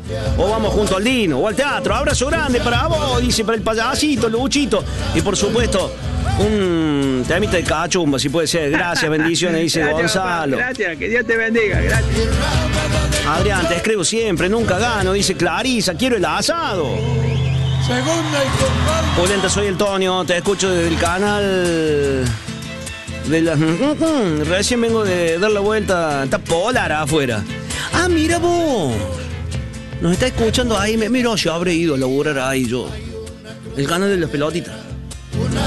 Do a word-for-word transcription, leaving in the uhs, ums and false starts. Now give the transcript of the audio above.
O vamos junto al Dino, o al teatro. Abrazo grande para vos, dice, para el payasito, Luchito. Y por supuesto, un temita de cachumba, si puede ser. Gracias, bendiciones, dice Gracias, Gonzalo. papá, gracias, que Dios te bendiga, gracias. Adrián, te escribo siempre, nunca gano, dice Clarisa, quiero el asado. Segunda y con Polenta, soy el Tonio, te escucho desde el canal de la... Recién vengo de dar la vuelta, está Polar afuera. Ah, mira vos, nos está escuchando ahí, mira, yo habré ido a laburar ahí yo. El canal de las pelotitas.